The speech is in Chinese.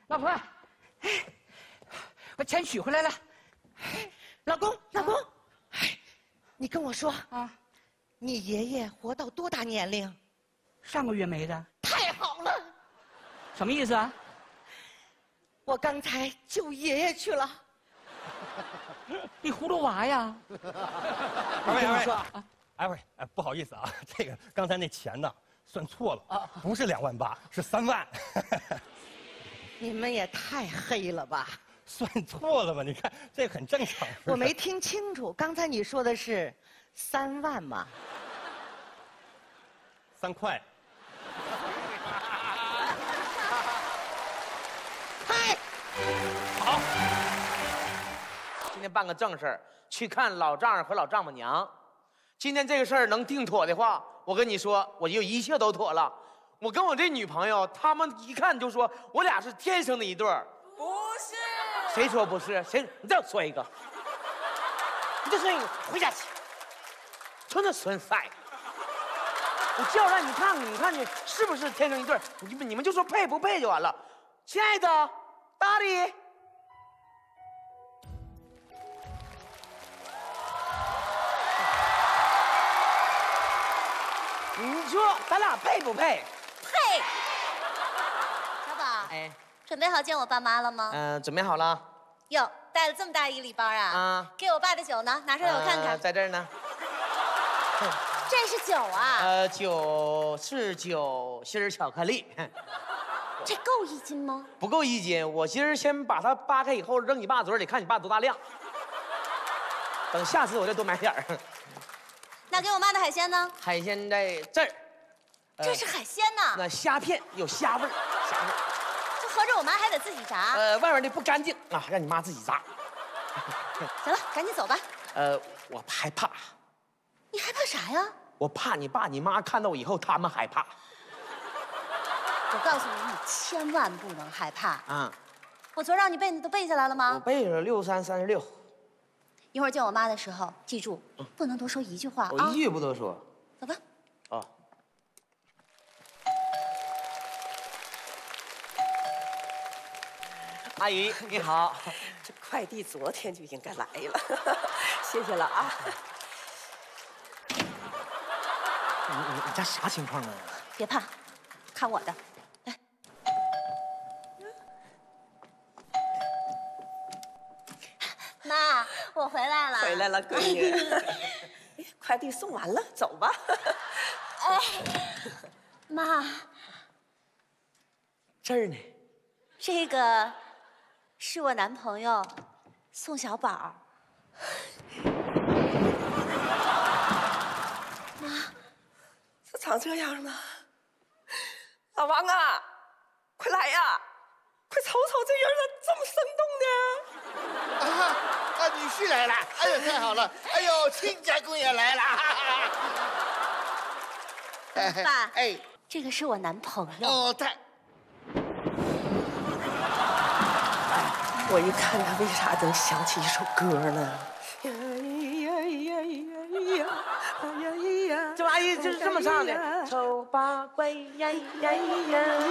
老婆，把钱取回来了。 老公，你跟我说啊，你爷爷活到多大年龄？ 上个月没的。 太好了！ 什么意思啊？ 我刚才救爷爷去了。 你葫芦娃呀！ 二位，不好意思啊，这个刚才那钱呢算错了啊，不是2万8，是3万。 你们也太黑了吧！ 算错了吧？你看这很正常。 我没听清楚，刚才你说的是3万吗 ？3块。 嗨， 好，今天办个正事儿，去看老丈人和老丈母娘。今天这个事儿能定妥的话，我跟你说，我就一切都妥了。我跟我这女朋友，他们一看就说我俩是天生的一对儿。 不是。 谁说不是？谁？你再说一个。你再说一个，回家去。就那损色。我叫让你看看，你看你是不是天生一对儿？你们就说配不配就完了。亲爱的，大力。你说咱俩配不配？ 配。小宝， 哎， 准备好见我爸妈了吗？ 准备好了。 哟，带了这么大一个礼包啊！啊，给我爸的酒呢？拿出来我看看。 在这儿呢。 这是酒啊？ 酒是酒心巧克力。 这够1斤吗？ 不够1斤，我今儿先把它扒开以后扔你爸嘴里，看你爸多大量。等下次我再多买点儿。 那给我妈的海鲜呢？ 海鲜在这儿。 这是海鲜呢？ 那虾片有虾味儿，虾味儿。 这合着我妈还得自己炸？ 外面的不干净啊，让你妈自己炸。 行了，赶紧走吧。 我害怕。 你害怕啥呀？ 我怕你爸你妈看到我以后，他们害怕。 我告诉你，你千万不能害怕啊！ 我昨儿让你背，你都背下来了吗？ 我背了6336。 一会儿见我妈的时候，记住，不能多说一句话啊！ 我一句不多说。 走吧。 哦。阿姨你好， 这快递昨天就应该来了，谢谢了啊。 你家啥情况啊？ 别怕，看我的。来，妈，我回来了。 回来了，闺女。快递送完了，走吧。 哎，妈， 这儿呢。 这个是我男朋友宋小宝。妈， 这长这样呢？老王啊，快来呀！快瞅瞅这人咋这么生动呢？ 女婿来了！哎呦，太好了！哎呦，亲家公也来了！ 爸，哎，这个是我男朋友。 哦， 我一看他，为啥能想起一首歌呢？ 这阿姨就是这么唱的。丑八怪呀呀呀。